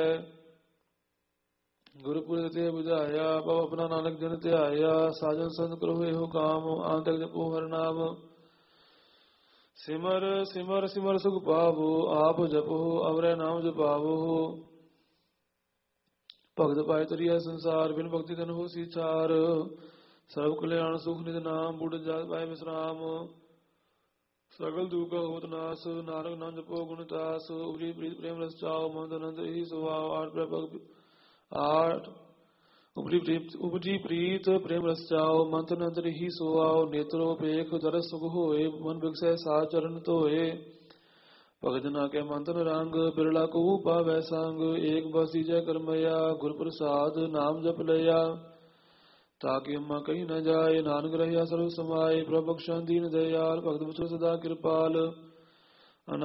ਗੁਰਪੁਰ ਤੇ ਬੁਝਾਇਆ ਪਵ ਆਪਣਾ ਨਾਨਕ ਜਨ ਧਿਆਇਆ ਸਾਜਨ ਸੰਤ ਕਰੋ ਇਹੋ ਕਾਮ ਆਂਤਕ ਜਪੋ ਹਰਿ ਨਾਮ ਸਿਮਰ ਸਿਮਰ ਸਿਮਰ ਸੁਖ ਪਾਵੋ ਆਪ ਜਪੋ ਅਵਰੈ ਨਾਮ ਜਪਾਵੋ ਭਗਤ ਪਾਇ ਤਰੀਆ ਸੰਸਾਰ ਬਿਨ ਭਗਤੀ ਤਨ ਹੋ ਸੀ ਚਾਰ ਸਰਬ ਕਲਿਆਣ ਸੁਖ ਨਿਤ ਨਾਮ ਬੁੱਢ ਜਾਤ ਪਾਇ ਵਿਸਰਾਮ ਸਗਲ ਦੁਖ ਹੋਤ ਨਾਸ ਨਾਨਕ ਨਾਮ ਜਪੋ ਗੁਣ ਤਾਸ ਉਪਜੀ ਪ੍ਰੀਤ ਪ੍ਰੇਮ ਰਸ ਚਾਓ ਮਨ ਅਨੰਦ ਇਹੀ ਸੁਭਾਵ ਆਠ ਉਪਜੀ ਪ੍ਰੀਤ ਪ੍ਰੇਮ ਰਸ ਚਾਓ ਮੰਤ ਅਨੰਦ ਇਹੀ ਸੁਭਾਵ ਨੇਤਰੋ ਪੇਖ ਦਰਸ ਸੁਖ ਹੋਏ ਮਨ ਬਿਗਸੈ ਸਾ ਚਰਨ ਧੋਏ ਭਗਤ ਨਾ ਕੇ ਮੰਤਨ ਰੰਗ ਬਿਰਲਾ ਕੋ ਪਾਵੈ ਸੰਗ ਏਕ ਬਸੀ ਜੈ ਕਰਮਇਆ ਗੁਰ ਪ੍ਰਸਾਦ ਨਾਮ ਜਪ ਲਿਆ ਤਾਕਿ ਅੰਮਾ ਕਹੀ ਨ ਜਾਏ ਨਾਨਕ ਰਹਿਆ ਸਰਬ ਸਮਾਏ ਪ੍ਰਭ ਬਖਸ਼ਾਂ ਦੀਨ ਦਇਆਲ ਭਗਤ ਵਿਚੋ ਸਦਾ ਕਿਰਪਾਲ